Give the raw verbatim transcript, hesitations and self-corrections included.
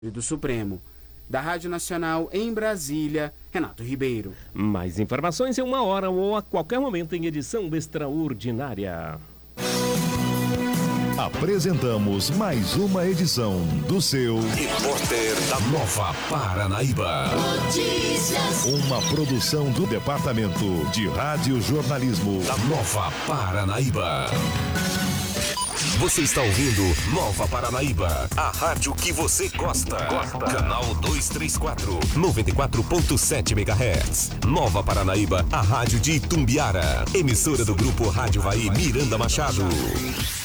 do Supremo. Da Rádio Nacional em Brasília, Renato Ribeiro. Mais informações em uma hora ou a qualquer momento em edição extraordinária. Apresentamos mais uma edição do seu Repórter da Nova Paranaíba. Notícias. Uma produção do Departamento de Rádio Jornalismo da Nova Paranaíba. Você está ouvindo Nova Paranaíba, a rádio que você gosta. gosta. Canal duzentos e trinta e quatro, noventa e quatro ponto sete megahertz. Nova Paranaíba, a rádio de Itumbiara. Emissora do Grupo Rádio Vai Miranda Machado.